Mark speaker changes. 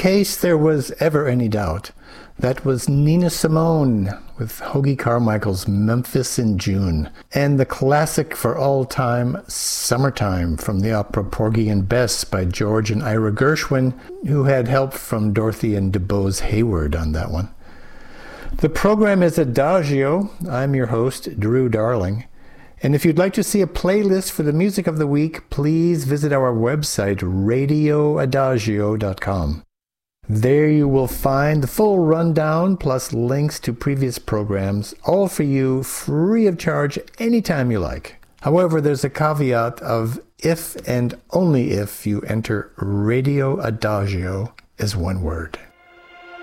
Speaker 1: case there was ever any doubt, that was Nina Simone with Hoagy Carmichael's Memphis in June, and the classic for all time, Summertime, from the opera Porgy and Bess by George and Ira Gershwin, who had help from Dorothy and DuBose Hayward on that one. The program is Adagio. I'm your host, Drew Darling. And if you'd like to see a playlist for the music of the week, please visit our website, radioadagio.com. There you will find the full rundown plus links to previous programs, all for you free of charge anytime you like. However, there's a caveat of if and only if you enter Radio Adagio as one word.